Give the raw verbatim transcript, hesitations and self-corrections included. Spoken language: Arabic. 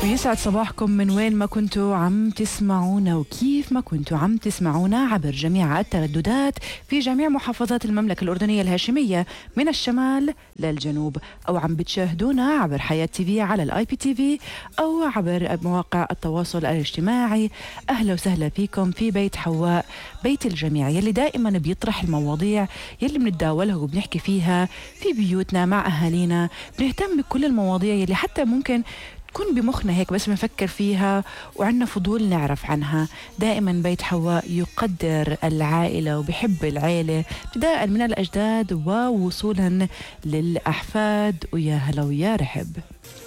ويسعد صباحكم من وين ما كنتوا عم تسمعونا وكيف ما كنتوا عم تسمعونا عبر جميع الترددات في جميع محافظات المملكة الأردنية الهاشمية من الشمال للجنوب، أو عم بتشاهدونا عبر حياة تي في على الاي بي تي في أو عبر مواقع التواصل الاجتماعي. أهلا وسهلا فيكم في بيت حواء، بيت الجميع يلي دائما بيطرح المواضيع يلي بنتداولها وبنحكي فيها في بيوتنا مع أهالينا. بنهتم بكل المواضيع يلي حتى ممكن تكون بمخنا هيك بس بنفكر فيها وعنا فضول نعرف عنها. دائما بيت حواء يقدر العائلة وبحب العائلة ابتداء من الأجداد ووصولا للأحفاد. ويا هلا ويا رحب.